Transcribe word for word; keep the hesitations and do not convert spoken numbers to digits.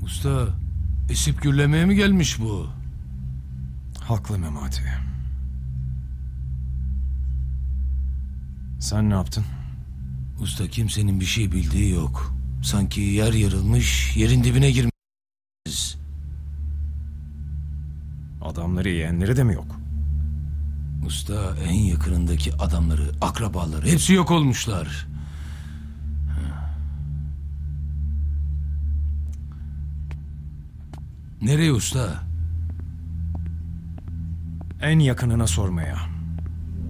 Usta, esip gürlemeye mi gelmiş bu? Haklı Memati. Sen ne yaptın? Usta, kimsenin bir şey bildiği yok. Sanki yer yarılmış, yerin dibine girmiş. Adamları yeğenleri de mi yok? Usta, en yakınındaki adamları, akrabaları hepsi yok olmuşlar. Nereye usta? En yakınına sormaya.